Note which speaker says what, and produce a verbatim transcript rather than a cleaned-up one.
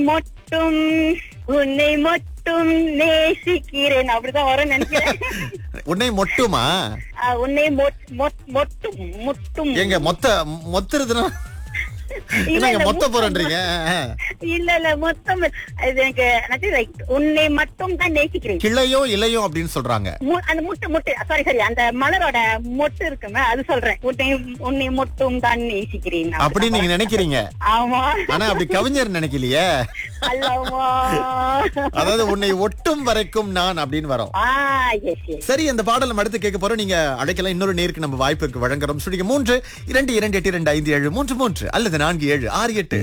Speaker 1: மட்டும் உன்னை மட்டும் நேசிக்கிறேன் அப்படிதான் வரும் நினைக்கிறேன்.
Speaker 2: உன்னை மொட்டுமா?
Speaker 1: ஆ, உன்னை மொட்- மொட்- மொட்டும் முட்டும்
Speaker 2: எங்க மொத்த மொத்துறதுன்னா என்னங்க மொத்த போறன்றீங்க?
Speaker 1: இல்ல இல்ல மொத்தம் இது எனக்கு என்னது, like, உன்னை மட்டும் தான் நேசிக்கிறேன்.
Speaker 2: கிளையோ இலையோ அப்படின்னு சொல்றாங்க.
Speaker 1: மு- அந்த முட்டு முட்டு சாரி சாரி அந்த மலரோட மொட்டு இருக்குமே அது சொல்றேன். உன்னை உன்னை மட்டும் தான் நேசிக்கிறேன்
Speaker 2: அப்படின்னு நீங்க நினைக்கிறீங்க.
Speaker 1: ஆமா
Speaker 2: ஆனா அப்படி கவிஞர் நினைக்கலையே.
Speaker 1: அல்லவா.
Speaker 2: அதாவது உன்னை ஒட்டும் வரைக்கும் நான் அப்படின்னு வரோம்.
Speaker 1: ஆ எஸ் எஸ்
Speaker 2: சரி, அந்த பாடல் நம்ம அடுத்து கேட்க போறோம். நீங்க அழைக்கலாம். இன்னொரு நேருக்கு நம்ம வாய்ப்பு இருக்கு வழங்குறோம். சுடிக்க மூன்று இரண்டு இரண்டு எட்டு இரண்டு ஐந்து ஏழு மூன்று மூன்று அல்லது நான்கு ஏழு ஆறு எட்டு